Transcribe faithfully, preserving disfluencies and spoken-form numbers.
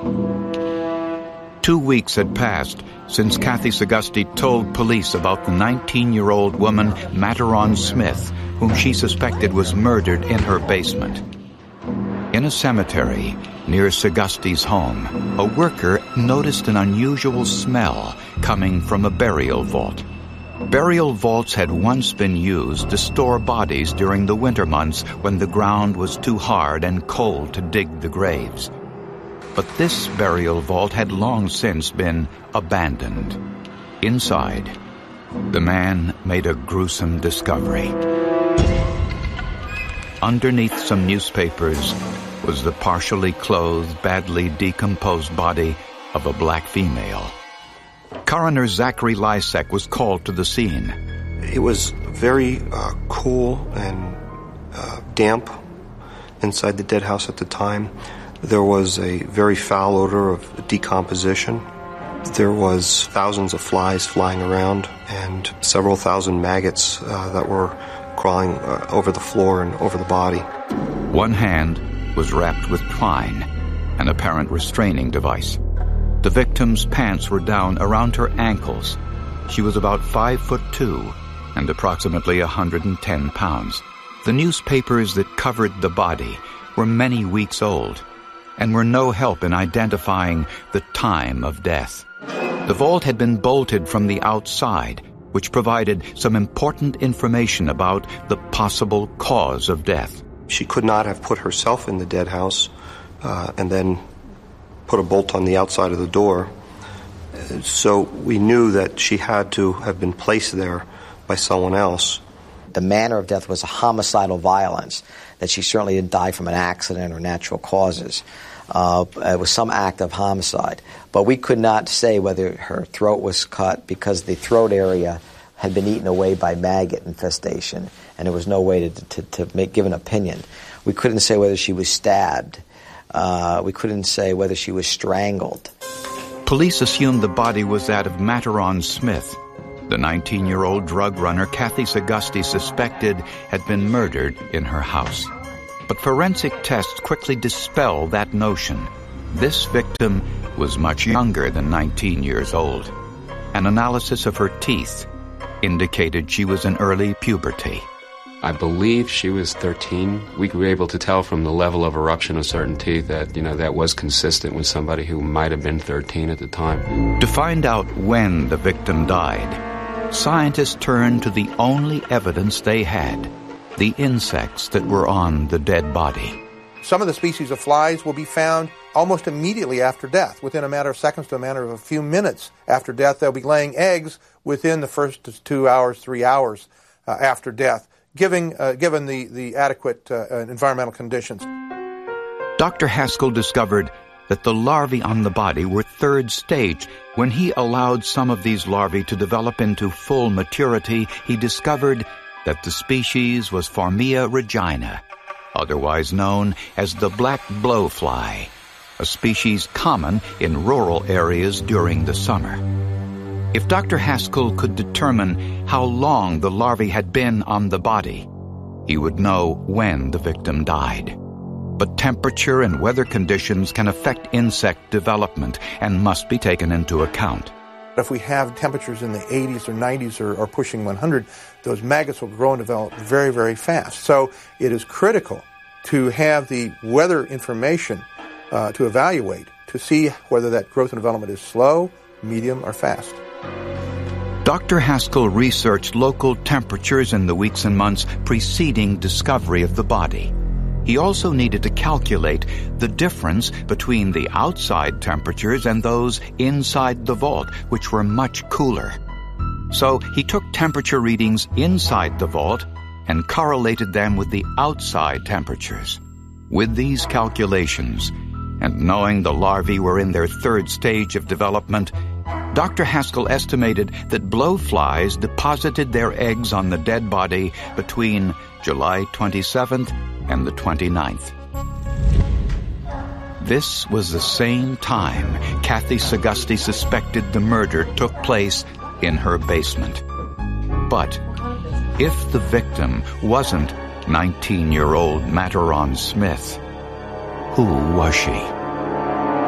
Two weeks had passed since Kathy Sagusty told police about the nineteen-year-old woman, Mataron Smith, whom she suspected was murdered in her basement. In a cemetery near Sagusty's home, a worker noticed an unusual smell coming from a burial vault. Burial vaults had once been used to store bodies during the winter months when the ground was too hard and cold to dig the graves. But this burial vault had long since been abandoned. Inside, the man made a gruesome discovery. Underneath some newspapers was the partially clothed, badly decomposed body of a black female. Coroner Zachary Lysek was called to the scene. It was very uh, cool and uh, damp inside the dead house at the time. There was a very foul odor of decomposition. There was thousands of flies flying around and several thousand maggots uh, that were crawling uh, over the floor and over the body. One hand was wrapped with twine, an apparent restraining device. The victim's pants were down around her ankles. She was about five foot two and approximately one hundred ten pounds. The newspapers that covered the body were many weeks old and were no help in identifying the time of death. The vault had been bolted from the outside, which provided some important information about the possible cause of death. She could not have put herself in the dead house uh, and then put a bolt on the outside of the door. So we knew that she had to have been placed there by someone else. The manner of death was a homicidal violence, that she certainly didn't die from an accident or natural causes. Uh, it was some act of homicide. But we could not say whether her throat was cut because the throat area had been eaten away by maggot infestation, and there was no way to, to, to make, give an opinion. We couldn't say whether she was stabbed. Uh, we couldn't say whether she was strangled. Police assumed the body was that of Mataron Smith. The nineteen-year-old drug runner Kathy Sagusty suspected had been murdered in her house. But forensic tests quickly dispelled that notion. This victim was much younger than nineteen years old. An analysis of her teeth indicated she was in early puberty. I believe she was thirteen. We were able to tell from the level of eruption of certain teeth that, you know, that was consistent with somebody who might have been thirteen at the time. To find out when the victim died, scientists turned to the only evidence they had, the insects that were on the dead body. Some of the species of flies will be found almost immediately after death, within a matter of seconds to a matter of a few minutes after death. They'll be laying eggs within the first two hours, three hours uh, after death, giving, uh, given the, the adequate uh, environmental conditions. Doctor Haskell discovered that the larvae on the body were third stage. When he allowed some of these larvae to develop into full maturity, he discovered that the species was Phormia regina, otherwise known as the black blowfly, a species common in rural areas during the summer. If Doctor Haskell could determine how long the larvae had been on the body, he would know when the victim died. But temperature and weather conditions can affect insect development and must be taken into account. If we have temperatures in the eighties or nineties or, or pushing one hundred, those maggots will grow and develop very, very fast. So it is critical to have the weather information uh, to evaluate, to see whether that growth and development is slow, medium, or fast. Doctor Haskell researched local temperatures in the weeks and months preceding discovery of the body. He also needed to calculate the difference between the outside temperatures and those inside the vault, which were much cooler. So he took temperature readings inside the vault and correlated them with the outside temperatures. With these calculations, and knowing the larvae were in their third stage of development, Doctor Haskell estimated that blowflies deposited their eggs on the dead body between July twenty-seventh and the twenty-ninth. This was the same time Kathy Sagusty suspected the murder took place in her basement. But if the victim wasn't nineteen-year-old Mataron Smith, who was she?